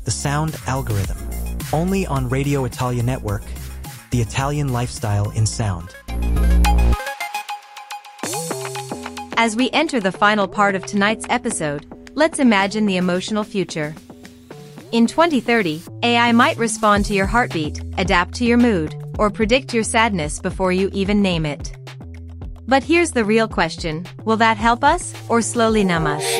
The Sound Algorithm, only on Radio Italia Network, the Italian lifestyle in sound. As we enter the final part of tonight's episode, let's imagine the emotional future. In 2030, AI might respond to your heartbeat, adapt to your mood, or predict your sadness before you even name it. But here's the real question: will that help us or slowly numb us?